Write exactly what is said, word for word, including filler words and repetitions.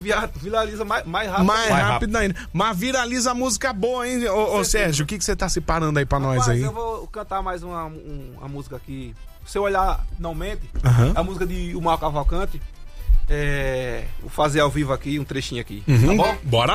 Viraliza mais, mais rápido. Mais, mais rápido, rápido ainda. Mas viraliza música boa, hein? Ô, ô Sérgio, o que, que você tá separando aí pra Rapaz, nós aí? Eu vou cantar mais uma, um, uma música aqui. Se eu olhar, não mente. Uhum. A música de O Mal Cavalcante. É, vou fazer ao vivo aqui, um trechinho aqui. Uhum. Tá bom? Bora.